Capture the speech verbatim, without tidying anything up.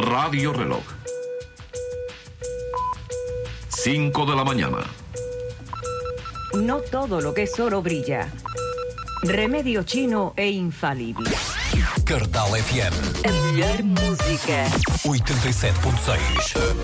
Radio Reloj. Cinco de la mañana. No todo lo que es oro brilla. Remedio chino e infalível. Cardal F M. A melhor música. oitenta e sete ponto seis.